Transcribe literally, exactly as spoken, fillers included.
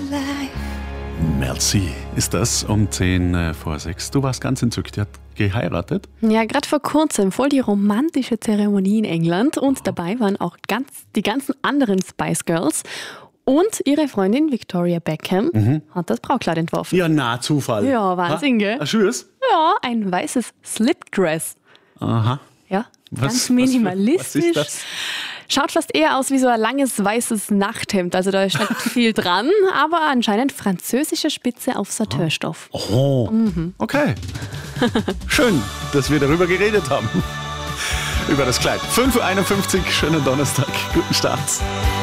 Merci ist das um zehn vor sechs. Du warst ganz entzückt, die hat geheiratet. Ja, gerade vor kurzem voll die romantische Zeremonie in England und dabei waren auch ganz, die ganzen anderen Spice Girls. Und ihre Freundin Victoria Beckham mhm. hat das Braukleid entworfen. Ja, na, Zufall. Ja, Wahnsinn, ha? Gell? Ein schönes? Ja, ein weißes Slipdress. Aha. Ja, was, ganz minimalistisch. Was, was ist das? Schaut fast eher aus wie so ein langes weißes Nachthemd. Also da ist nicht viel dran, aber anscheinend französische Spitze auf Satinstoff. Oh, mhm. Okay. Schön, dass wir darüber geredet haben. Über das Kleid. fünf Uhr einundfünfzig, schönen Donnerstag, guten Start.